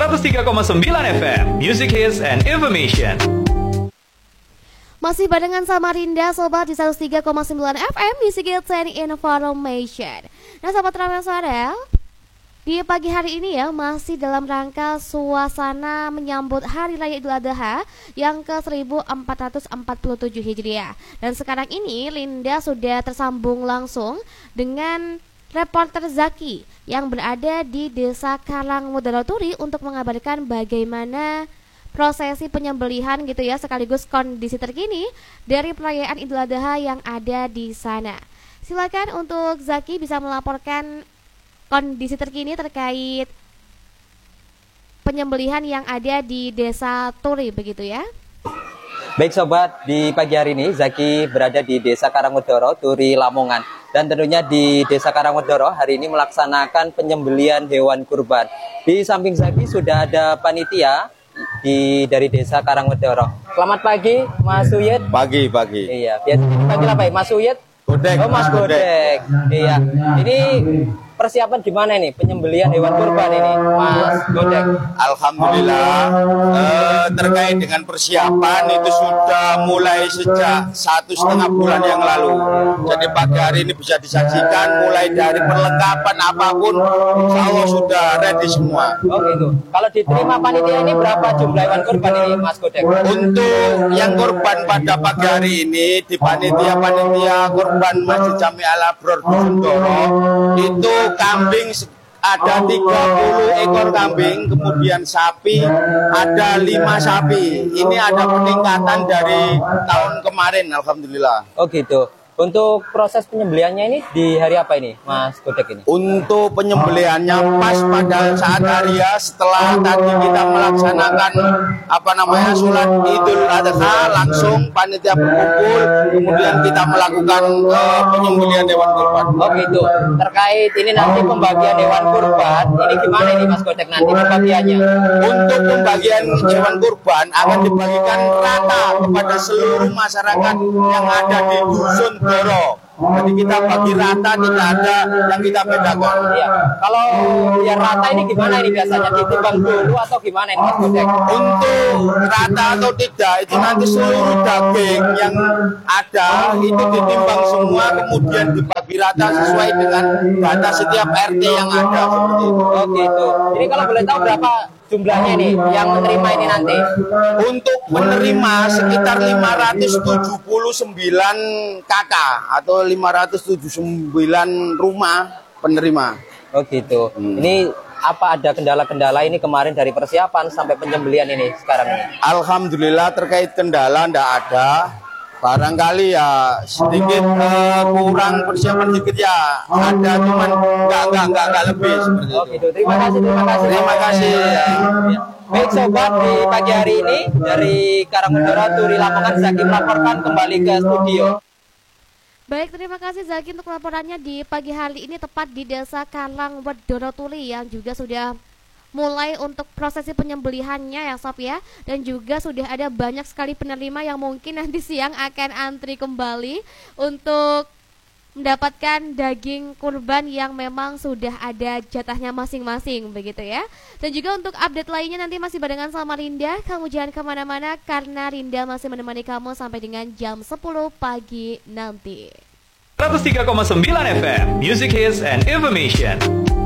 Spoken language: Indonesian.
103,9 FM, Music Hits and Information. Masih barengan sama Rinda, sobat di 103,9 FM, Music Hits and Information. Nah, sobat Ramai Suara, di pagi hari ini ya, masih dalam rangka suasana menyambut Hari Raya Idul Adha yang ke-1447 Hijriah. Dan sekarang ini Linda sudah tersambung langsung dengan reporter Zaki yang berada di Desa Karangmudara Turi untuk mengabarkan bagaimana prosesi penyembelihan gitu ya, sekaligus kondisi terkini dari perayaan Idul Adha yang ada di sana. Silakan untuk Zaki bisa melaporkan kondisi terkini terkait penyembelihan yang ada di Desa Turi begitu ya. Baik sobat, di pagi hari ini Zaki berada di Desa Karangmudara, Turi, Lamongan. Dan tentunya di Desa Karangmudara hari ini melaksanakan penyembelihan hewan kurban. Di samping Zaki sudah ada panitia dari Desa Karangmudara. Selamat pagi, Mas Uyed. Pagi. Iya, biasa dipanggil apa ya, Mas Uyed? Godek. Oh, Mas Godek. Iya. Ini persiapan gimana ini penyembelihan hewan kurban ini, Mas Godek? Alhamdulillah, terkait dengan persiapan itu sudah mulai sejak 1,5 bulan yang lalu. Jadi pagi hari ini bisa disaksikan mulai dari perlengkapan apapun, insya Allah sudah ready semua. Oh gitu. Kalau diterima panitia ini berapa jumlah hewan kurban ini, Mas Godek? Untuk yang kurban pada pagi hari ini di panitia kurban Masjid Jami Al-Abror Dusun Doro itu kambing ada 30 ekor kambing, kemudian sapi ada 5 sapi. Ini ada peningkatan dari tahun kemarin, alhamdulillah. Oh gitu. Untuk proses penyembelihannya ini di hari apa ini, Mas Godek ini? Untuk penyembelihannya pas pada saat hari ya, setelah tadi kita melaksanakan sholat Idul Adha, langsung panitia berkumpul, kemudian kita melakukan penyembelihan hewan kurban. Oh gitu. Terkait ini nanti pembagian hewan kurban, ini gimana ini Mas Godek nanti pembagiannya? Untuk pembagian hewan kurban akan dibagikan rata kepada seluruh masyarakat yang ada di Dusun Doro. Jadi kita bagi rata, tidak ada yang kita bedakan. Iya. Kalau biar rata ini gimana ini biasanya ditimbang dulu atau gimana ini Mas Godek? Untuk rata atau tidak itu nanti seluruh daging yang ada itu ditimbang semua, kemudian dibagi rata sesuai dengan data setiap RT yang ada seperti itu. Oh gitu. Jadi kalau boleh tahu berapa jumlahnya ini yang menerima ini nanti? Untuk menerima sekitar 579 kakak atau 579 rumah penerima. Oh gitu. Ini apa ada kendala-kendala ini kemarin dari persiapan sampai penyembelihan ini sekarang ini? Alhamdulillah terkait kendala ndak ada. Barangkali ya sedikit kurang persiapan sedikit ya. Ada cuman enggak lebih seperti itu. Oh gitu. Terima kasih. Terima kasih. Ya. Baik sobat, di pagi hari ini dari Karangmudara Turi Lamongan Zaki melaporkan kembali ke studio. Baik, terima kasih Zaki untuk laporannya di pagi hari ini tepat di Desa Karangmudara Turi yang juga sudah mulai untuk prosesi penyembelihannya ya Sob ya. Dan juga sudah ada banyak sekali penerima yang mungkin nanti siang akan antri kembali untuk mendapatkan daging kurban yang memang sudah ada jatahnya masing-masing begitu ya. Dan juga untuk update lainnya nanti masih barengan sama Rinda. Kamu jangan kemana-mana karena Rinda masih menemani kamu sampai dengan jam 10 pagi nanti. 103,9 FM, Music Hits and Information.